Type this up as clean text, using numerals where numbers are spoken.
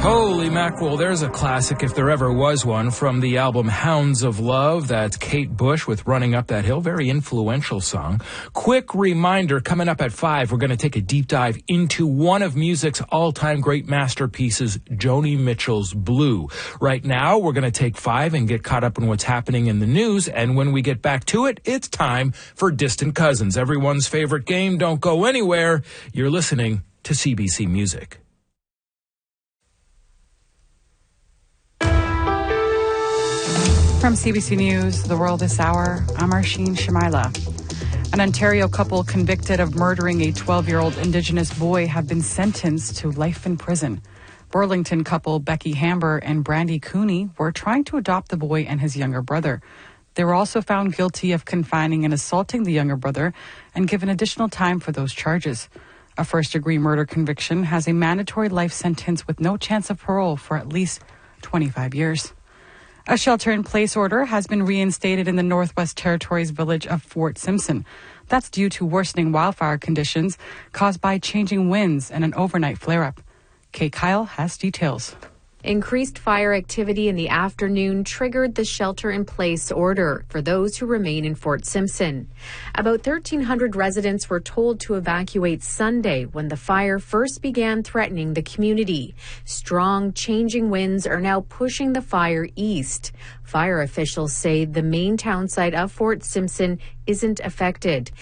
Holy mackerel, there's a classic if there ever was one from the album Hounds of Love. That's Kate Bush with Running Up That Hill. Very influential song. Quick reminder, coming up at 5, we're going to take a deep dive into one of music's all-time great masterpieces, Joni Mitchell's Blue. Right now, we're going to take 5 and get caught up in what's happening in the news. And when we get back to it, it's time for Distant Cousins, everyone's favorite game. Don't go anywhere. You're listening to CBC Music. From CBC News, The World This Hour, I'm Arsheen Shamaila. An Ontario couple convicted of murdering a 12-year-old Indigenous boy have been sentenced to life in prison. Burlington couple Becky Hamber and Brandy Cooney were trying to adopt the boy and his younger brother. They were also found guilty of confining and assaulting the younger brother and given additional time for those charges. A first-degree murder conviction has a mandatory life sentence with no chance of parole for at least 25 years. A shelter-in-place order has been reinstated in the Northwest Territories village of Fort Simpson. That's due to worsening wildfire conditions caused by changing winds and an overnight flare-up. Kay Kyle has details. Increased fire activity in the afternoon triggered the shelter-in-place order for those who remain in Fort Simpson. About 1,300 residents were told to evacuate Sunday when the fire first began threatening the community. Strong, changing winds are now pushing the fire east. Fire officials say the main town site of Fort Simpson isn't affected.